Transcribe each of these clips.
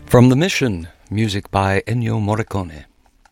From The Mission, music by Ennio Morricone.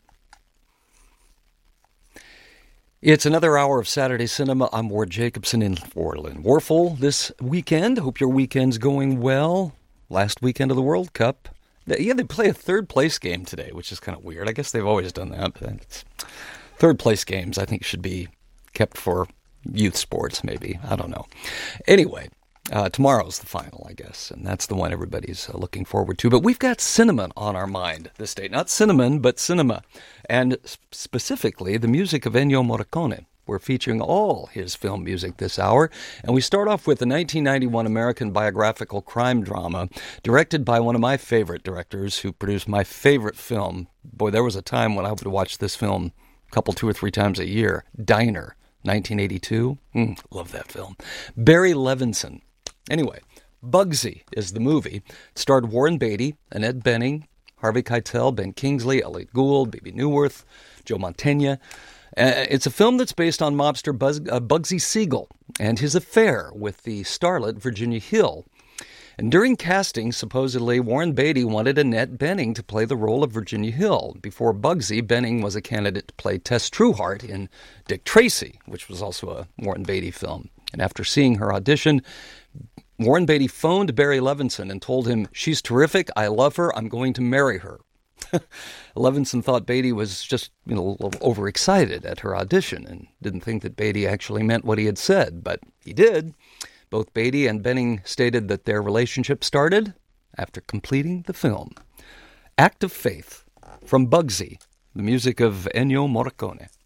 It's another hour of Saturday Cinema. I'm Ward Jacobson in Lynn Warfel this weekend. Hope your weekend's going well. Last weekend of the World Cup. Yeah, they play a third place game today, which is kind of weird. I guess they've always done that, but third place games I think should be kept for youth sports, maybe. I don't know. Anyway. Tomorrow's the final, I guess, and that's the one everybody's looking forward to. But we've got cinnamon on our mind this day. Not cinnamon, but cinema. And specifically, the music of Ennio Morricone. We're featuring all his film music this hour. And we start off with the 1991 American biographical crime drama directed by one of my favorite directors who produced my favorite film. Boy, there was a time when I would watch this film a couple, 2 or 3 times a year. Diner, 1982. Love that film. Barry Levinson. Anyway, Bugsy is the movie. It starred Warren Beatty, Annette Bening, Harvey Keitel, Ben Kingsley, Elliot Gould, Bebe Neuwirth, Joe Mantegna. It's a film that's based on mobster Bugsy Siegel and his affair with the starlet Virginia Hill. And during casting, supposedly, Warren Beatty wanted Annette Bening to play the role of Virginia Hill. Before Bugsy, Bening was a candidate to play Tess Trueheart in Dick Tracy, which was also a Warren Beatty film. And after seeing her audition, Warren Beatty phoned Barry Levinson and told him, "She's terrific, I love her, I'm going to marry her." Levinson thought Beatty was just, a little overexcited at her audition and didn't think that Beatty actually meant what he had said, but he did. Both Beatty and Bening stated that their relationship started after completing the film. Act of Faith from Bugsy, the music of Ennio Morricone.